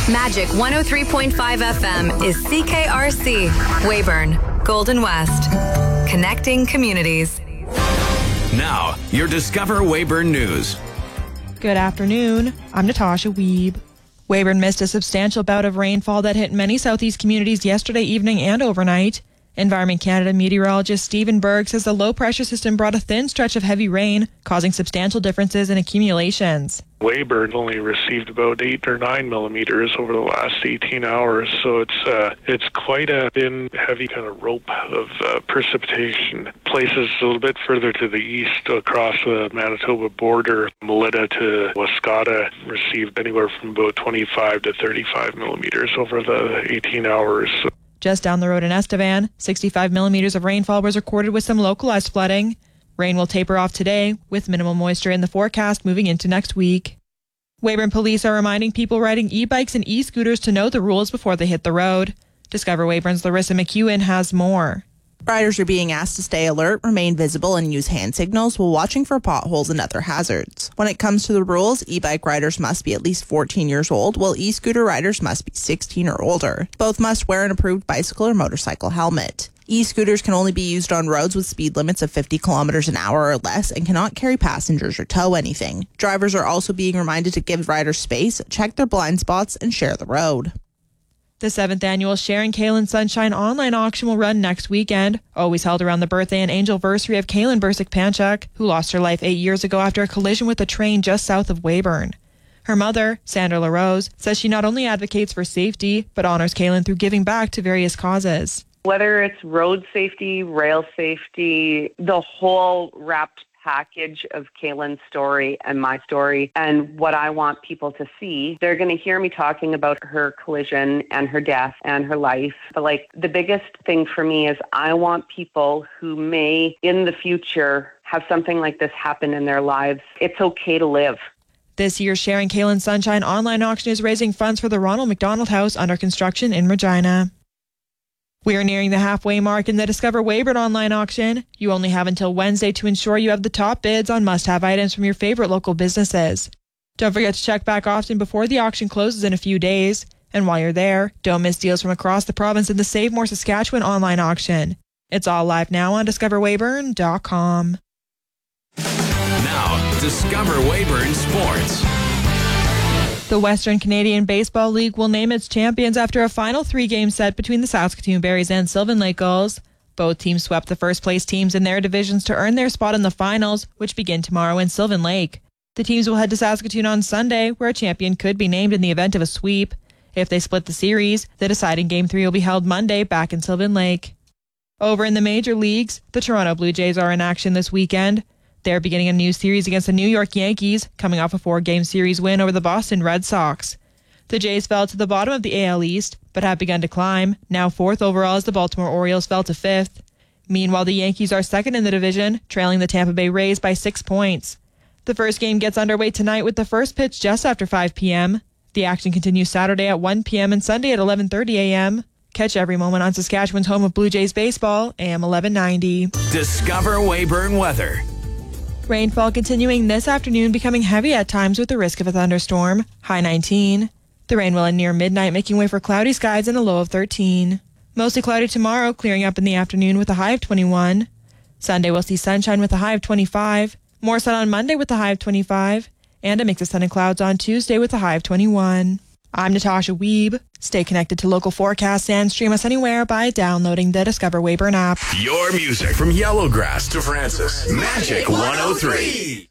Magic 103.5 FM is CKRC, Weyburn, Golden West. Connecting communities. Now, your Discover Weyburn News. Good afternoon. I'm Natasha Wiebe. Weyburn missed a substantial bout of rainfall that hit many southeast communities yesterday evening and overnight. Environment Canada meteorologist Stephen Berg says the low-pressure system brought a thin stretch of heavy rain, causing substantial differences in accumulations. Weyburn only received about 8 or 9 millimeters over the last 18 hours, so it's quite a thin, heavy kind of rope of precipitation. Places a little bit further to the east across the Manitoba border, Melita to Wascata, received anywhere from about 25 to 35 millimeters over the 18 hours. Just down the road in Estevan, 65 millimeters of rainfall was recorded with some localized flooding. Rain will taper off today, with minimal moisture in the forecast moving into next week. Weyburn police are reminding people riding e-bikes and e-scooters to know the rules before they hit the road. Discover Weyburn's Larissa McEwen has more. Riders are being asked to stay alert, remain visible, and use hand signals while watching for potholes and other hazards. When it comes to the rules, e-bike riders must be at least 14 years old, while e-scooter riders must be 16 or older. Both must wear an approved bicycle or motorcycle helmet. E-scooters can only be used on roads with speed limits of 50 kilometers an hour or less and cannot carry passengers or tow anything. Drivers are also being reminded to give riders space, check their blind spots, and share the road. The 7th annual Sharon Kaylin Sunshine online auction will run next weekend, always held around the birthday and angelversary of Kaylin Bursick-Panchak, who lost her life 8 years ago after a collision with a train just south of Weyburn. Her mother, Sandra LaRose, says she not only advocates for safety, but honors Kaylin through giving back to various causes. Whether it's road safety, rail safety, the whole wrapped package of Kaylin's story and my story and what I want people to see. They're going to hear me talking about her collision and her death and her life. But the biggest thing for me is I want people who may in the future have something like this happen in their lives. It's okay to live. This year's Sharon Kaylin Sunshine online auction is raising funds for the Ronald McDonald House under construction in Regina. We are nearing the halfway mark in the Discover Weyburn online auction. You only have until Wednesday to ensure you have the top bids on must-have items from your favorite local businesses. Don't forget to check back often before the auction closes in a few days. And while you're there, don't miss deals from across the province in the Save More Saskatchewan online auction. It's all live now on discoverweyburn.com. Now, Discover Weyburn Sports. The Western Canadian Baseball League will name its champions after a final 3-game set between the Saskatoon Berries and Sylvan Lake Gulls. Both teams swept the first-place teams in their divisions to earn their spot in the finals, which begin tomorrow in Sylvan Lake. The teams will head to Saskatoon on Sunday, where a champion could be named in the event of a sweep. If they split the series, the deciding Game 3 will be held Monday back in Sylvan Lake. Over in the major leagues, the Toronto Blue Jays are in action this weekend. They're beginning a new series against the New York Yankees, coming off a 4-game series win over the Boston Red Sox. The Jays fell to the bottom of the AL East, but have begun to climb, now 4th overall as the Baltimore Orioles fell to 5th. Meanwhile, the Yankees are 2nd in the division, trailing the Tampa Bay Rays by 6 points. The first game gets underway tonight with the first pitch just after 5 p.m. The action continues Saturday at 1 p.m. and Sunday at 11:30 a.m. Catch every moment on Saskatchewan's home of Blue Jays baseball, AM 1190. Discover Weyburn weather. Rainfall continuing this afternoon, becoming heavy at times with the risk of a thunderstorm. High 19. The rain will end near midnight, making way for cloudy skies and a low of 13. Mostly cloudy tomorrow, clearing up in the afternoon with a high of 21. Sunday will see sunshine with a high of 25. More sun on Monday with a high of 25. And a mix of sun and clouds on Tuesday with a high of 21. I'm Natasha Wiebe. Stay connected to local forecasts and stream us anywhere by downloading the Discover Weyburn app. Your music from Yellowgrass to Francis. Magic 103.